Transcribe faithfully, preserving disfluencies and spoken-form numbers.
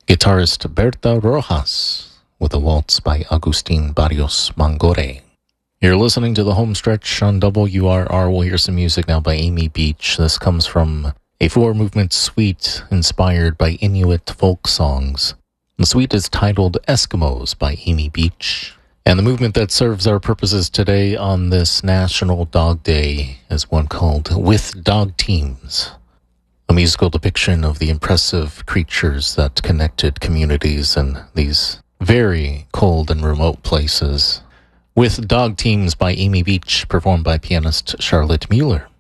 guitarist Berta Rojas with a waltz by Agustin Barrios Mangore. You're listening to the home stretch on W R R. We'll hear some music now by Amy Beach. This comes from a four-movement suite inspired by Inuit folk songs. The suite is titled Eskimos by Amy Beach. And the movement that serves our purposes today on this National Dog Day is one called With Dog Teams, a musical depiction of the impressive creatures that connected communities in these very cold and remote places. With Dog Teams by Amy Beach, performed by pianist Charlotte Mueller.